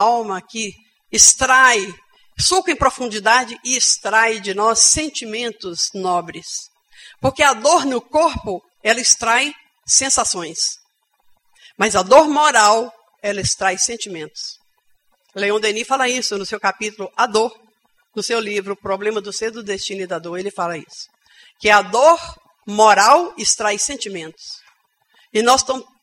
alma que extrai, suca em profundidade e extrai de nós sentimentos nobres. Porque a dor no corpo, ela extrai sensações. Mas a dor moral, ela extrai sentimentos. Leon Denis fala isso no seu capítulo A Dor, no seu livro O Problema do Ser, do Destino e da Dor, ele fala isso. Que a dor moral extrai sentimentos. E nós